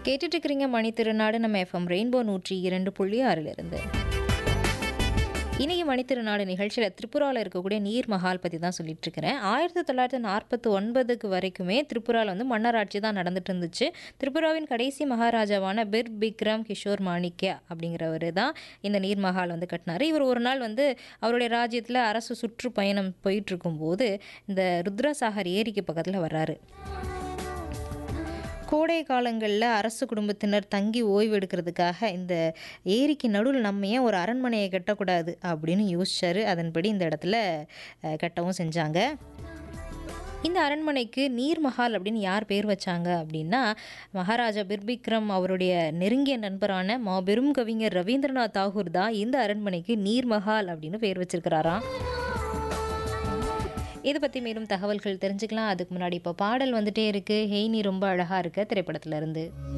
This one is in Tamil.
கேட்டுட்டு இருக்கிறீங்க மணி திருநாடு நம்ம எஃப்எம் ரெயின்போ 102.6 இருந்து. இன்னைக்கு மணி திருநாடு நிகழ்ச்சியில் திரிபுராவில் இருக்கக்கூடிய நீர் மஹால் பற்றி தான் சொல்லிட்டு இருக்கிறேன். 1949 வரைக்குமே திரிபுராவில் வந்து மன்னராட்சி தான் நடந்துட்டு இருந்துச்சு. திரிபுராவின் கடைசி மகாராஜாவான பிர் பிக்ரம் கிஷோர் மாணிக்யா அப்படிங்கிறவர் தான் இந்த நீர் மஹால் வந்து கட்டினார். இவர் ஒரு நாள் வந்து அவருடைய ராஜ்யத்தில் அரசு சுற்றுப்பயணம் போயிட்டு இருக்கும்போது இந்த ருத்ரசாகர் ஏரிக்கு பக்கத்தில் வர்றாரு. கோடை காலங்களில் அரசு குடும்பத்தினர் தங்கி ஓய்வு எடுக்கிறதுக்காக இந்த ஏரிக்கு நடுவில் நம்ம ஏன் ஒரு அரண்மனையை கட்டக்கூடாது அப்படின்னு யோசிச்சாரு. அதன்படி இந்த இடத்துல கட்டவும் செஞ்சாங்க. இந்த அரண்மனைக்கு நீர் மஹால் அப்படின்னு யார் பேர் வச்சாங்க அப்படின்னா, மகாராஜா பிர்பிக்ரம் அவருடைய நெருங்கிய நண்பரான மாபெரும் கவிஞர் ரவீந்திரநாத் தாகூர் தான் இந்த அரண்மனைக்கு நீர் மஹால் அப்படின்னு பேர் வச்சிருக்கிறாராம். இதை பற்றி மேலும் தகவல்கள் தெரிஞ்சுக்கலாம். அதுக்கு முன்னாடி இப்போ பாடல் வந்துட்டே இருக்கு. ஹெய் நீ ரொம்ப அழகா இருக்க திரைப்படத்துல இருந்து.